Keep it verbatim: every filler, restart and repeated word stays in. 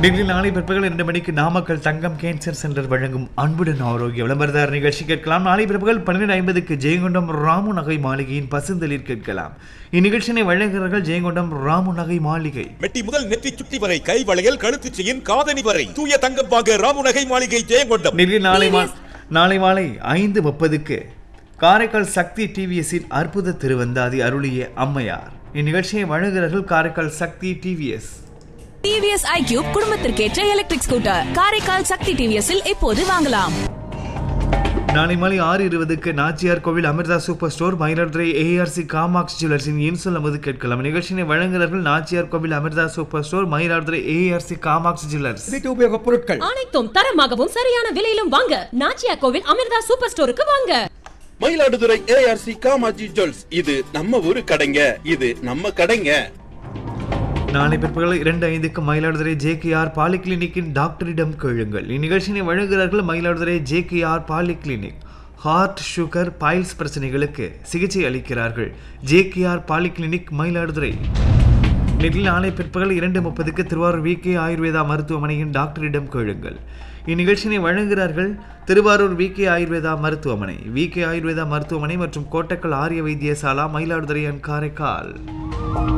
டெல்லியில் நாளை பிற்பகல் இரண்டு மணிக்கு நாமக்கல் தங்கம் கேன்சர் சென்டர் வழங்கும் அன்புடன் ஆரோக்கிய விளம்பரதார் நிகழ்ச்சி கேட்கலாம். நாளை பிற்பகல் பன்னிரண்டு ஐம்பதுக்கு ஜெயங்கொண்டம் ராமு நகை மாளிகையின் பசுந்தளிர் கேட்கலாம். இந்நிகழ்ச்சியை வழங்குகிறார்கள் ஜெயங்கொண்டம் ராமு நகை மாளிகை. மெட்டி முதல் நெற்றி சுட்டி வரை கை வளையல் கழுத்து செயின் காதணி வரை தூய தங்கம் வாங்க ராமு நகை மாளிகை ஜெயங்கொண்டம். டெல்லியில் நாளை நாளை மாலை ஐந்து முப்பதுக்கு காரைக்கால் சக்தி டிவிஎஸில் அற்புத திருவந்தாதி அருளிய அம்மையார். இந்நிகழ்ச்சியை வழங்குகிறார்கள் காரைக்கால் சக்தி TVS. TVS iQube குடும்பத்திற்கேற்ற electric scooter Karaikal சக்தி டிவிஎஸ்ஸில் இப்போது வாங்கலாம். நாளை மாலை ஆறு இருபதுக்கு நாச்சியார் கோவில் Amrita super store Mayiladuthurai ARC Kamax ஜுவல்லர்ஸின் இன்சொல் அமுது கேட்கலாம். நிகழ்ச்சியை வழங்குகிறார்கள் நாச்சியார் கோவில் Amrita super store Mayiladuthurai ARC Kamax jewellers. வீட்டு உபயோக பொருட்கள் அனைத்தும் தரமாகவும் சரியான விலையிலும் வாங்க நாச்சியார் கோவில் அமிர்தா சூப்பர் ஸ்டோருக்கு வாங்க. மயிலாடுதுறை ஏஆர்சி காமாஜி ஜுவல்ஸ், இது நம்ம ஊரு கடைங்க, இது நம்ம கடைங்க. நாளை பிற்பகல் இரண்டு ஐந்துக்கு மயிலாடுதுறை ஜேகேஆர் பாலிகிளினிக்கின் டாக்டரிடம் கேளுங்கள். இந்நிகழ்ச்சியை வழங்குகிறார்கள் Mayiladuthurai JKR polyclinic. Heart sugar files பிரச்சனைகளுக்கு சிகிச்சை அளிக்கிறார்கள் ஜேகேஆர் பாலிகிளினிக் மயிலாடுதுறை. நெல்லில் நாளை பிற்பகல் இரண்டு முப்பதுக்கு திருவாரூர் வி கே ஆயுர்வேதா மருத்துவமனையின் டாக்டரிடம் கேளுங்கள். இந்நிகழ்ச்சியை வழங்குகிறார்கள் திருவாரூர் வி கே ஆயுர்வேதா மருத்துவமனை. வி கே ஆயுர்வேதா மருத்துவமனை மற்றும் கோட்டக்கல் ஆரிய வைத்தியசாலா மயிலாடுதுறை அண்ட் காரைக்கால்.